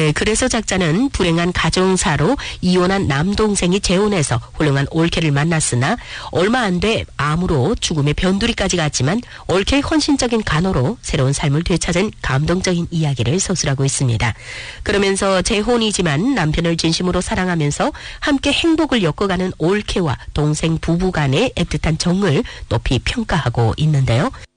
그래서 작자는 불행한 가정사로 이혼한 남동생이 재혼해서 훌륭한 올케를 만났으나 얼마 안 돼 암으로 죽음의 변두리까지 갔지만 올케의 헌신적인 간호로 새로운 삶을 되찾은 감동적인 이야기를 서술하고 있습니다. 그러면서 재혼이지만 남편을 진심으로 사랑하면서 함께 행복을 엮어가는 올케와 동생 부부 간의 애틋한 정을 높이 평가하고 있는데요.